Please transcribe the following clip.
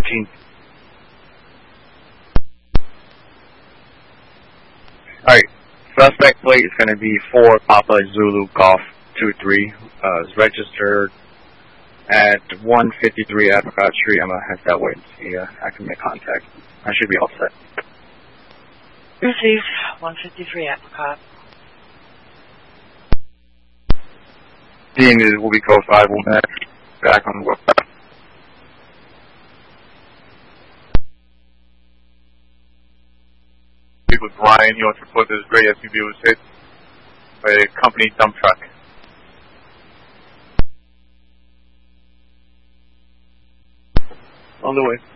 14. Alright, suspect plate is going to be 4 Papa Zulu Golf 23. It's registered at 153 Apricot Street. I'm going to head that way to see I can make contact. I should be all set. Received, 153 Apricot. Seeing is will be code 5. We'll back on the website. Speak with Brian. He wants to report this gray SUV was hit by a company dump truck. On the way.